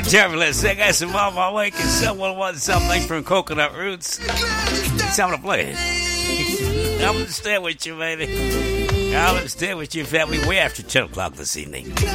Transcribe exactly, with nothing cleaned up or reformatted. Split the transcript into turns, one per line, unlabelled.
Turbulence. I got some on my way. Can someone want something from Coconut Roots? Time to play it. I'm gonna stay with you, baby. I'm gonna stay with you, family, way after ten o'clock this evening.